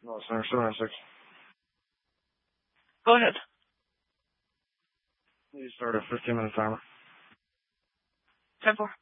No, Center 796. Go ahead. You start a 15-minute timer. 10-4.